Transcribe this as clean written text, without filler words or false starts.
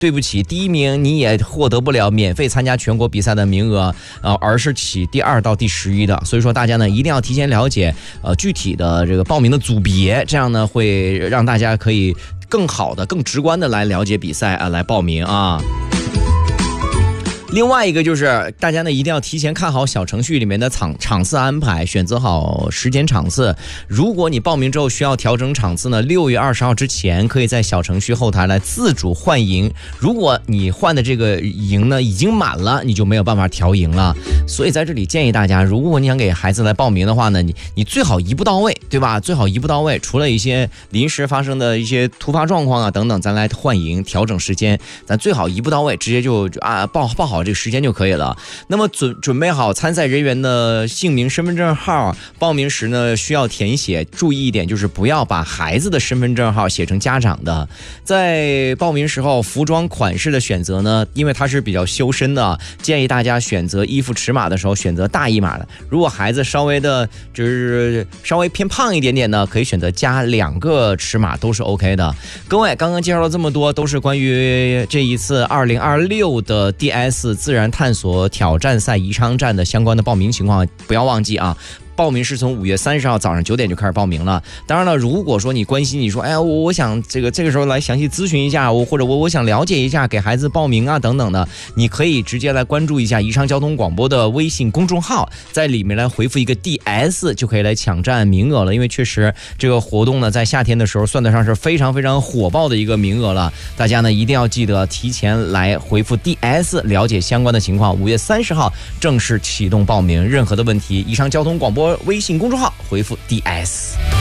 对不起，第1名你也获得不了免费参加全国比赛的名额，而是起第2到第11的。所以说大家呢一定要提前了解具体的这个报名的组别，这样呢会让大家可以更好的、更直观的来了解比赛啊，来报名啊。另外一个就是大家呢一定要提前看好小程序里面的场次安排，选择好时间场次。如果你报名之后需要调整场次呢，6月20号之前可以在小程序后台来自主换营。如果你换的这个营呢已经满了，你就没有办法调营了。所以在这里建议大家，如果你想给孩子来报名的话呢，你最好一步到位，对吧？最好一步到位，除了一些临时发生的一些突发状况啊等等，咱来换营调整时间，咱最好一步到位，直接就报好这个时间就可以了。那么准备好参赛人员的姓名、身份证号，报名时呢需要填写。注意一点，就是不要把孩子的身份证号写成家长的。在报名时候，服装款式的选择呢，因为它是比较修身的，建议大家选择衣服尺码的时候选择大1码的。如果孩子稍微偏胖一点点呢，可以选择加2个尺码，都是 OK 的。各位，刚刚介绍了这么多，都是关于这一次2026的 DS 自然探索挑战赛宜昌站的相关的报名情况，不要忘记啊。报名是从5月30号早上9点就开始报名了。当然了，如果说你关心，你说，哎呀，我想这个时候来详细咨询一下，或者我想了解一下给孩子报名啊等等的，你可以直接来关注一下宜昌交通广播的微信公众号，在里面来回复一个 DS 就可以来抢占名额了。因为确实这个活动呢，在夏天的时候算得上是非常非常火爆的一个名额了。大家呢一定要记得提前来回复 DS 了解相关的情况。5月30号正式启动报名，任何的问题，宜昌交通广播微信公众号回复 DS。